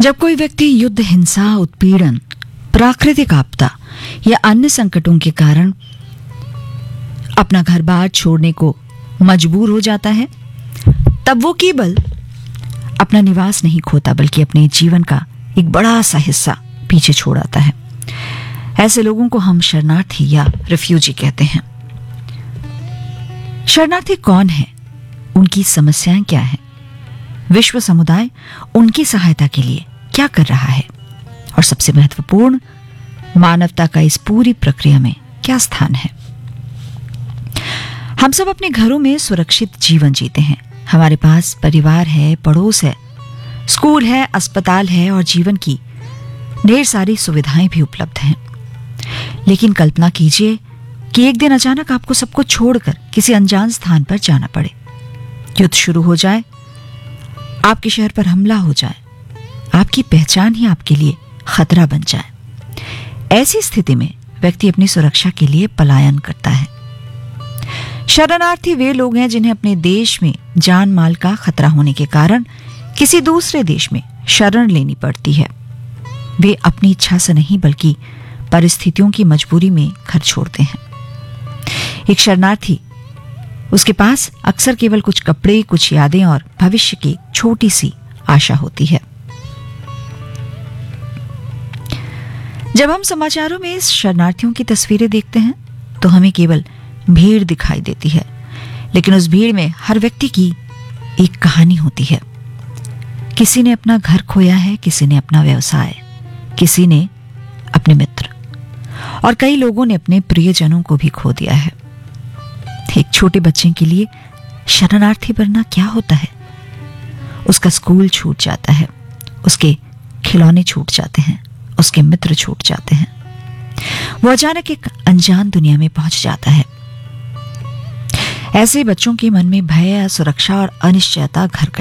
जब कोई व्यक्ति युद्ध, हिंसा, उत्पीड़न, प्राकृतिक आपदा या अन्य संकटों के कारण अपना घर बार छोड़ने को मजबूर हो जाता है, तब वो केवल अपना निवास नहीं खोता बल्कि अपने जीवन का एक बड़ा सा हिस्सा पीछे छोड़ आता है। ऐसे लोगों को हम शरणार्थी या रिफ्यूजी कहते हैं। शरणार्थी कौन है? उनकी समस्याएं क्या हैं? विश्व समुदाय उनकी सहायता के लिए क्या कर रहा है? और सबसे महत्वपूर्ण, मानवता का इस पूरी प्रक्रिया में क्या स्थान है? हम सब अपने घरों में सुरक्षित जीवन जीते हैं। हमारे पास परिवार है, पड़ोस है, स्कूल है, अस्पताल है और जीवन की ढेर सारी सुविधाएं भी उपलब्ध हैं। लेकिन कल्पना कीजिए कि एक दिन अचानक आपको सब कुछ छोड़कर किसी अनजान स्थान पर जाना पड़े। युद्ध शुरू हो जाए, आपके शहर पर हमला हो जाए, आपकी पहचान ही आपके लिए खतरा बन जाए। ऐसी स्थिति में व्यक्ति अपनी सुरक्षा के लिए पलायन करता है। शरणार्थी वे लोग हैं जिन्हें अपने देश में जान माल का खतरा होने के कारण किसी दूसरे देश में शरण लेनी पड़ती है। वे अपनी इच्छा से नहीं बल्कि परिस्थितियों की मजबूरी में घर छोड़ते हैं। एक शरणार्थी, उसके पास अक्सर केवल कुछ कपड़े, कुछ यादें और भविष्य की छोटी सी आशा होती है। जब हम समाचारों में इस शरणार्थियों की तस्वीरें देखते हैं तो हमें केवल भीड़ दिखाई देती है, लेकिन उस भीड़ में हर व्यक्ति की एक कहानी होती है। किसी ने अपना घर खोया है, किसी ने अपना व्यवसाय, किसी ने अपने मित्र और कई लोगों ने अपने प्रियजनों को भी खो दिया है। एक छोटे बच्चे के लिए शरणार्थी बनना क्या होता है? उसका स्कूल छूट जाता है, उसके खिलौने छूट जाते हैं, उसके मित्र छूट जाते हैं। वो अचानक एक अनजान दुनिया में पहुंच जाता है। ऐसे बच्चों के मन में भय, असुरक्षा और अनिश्चयता घर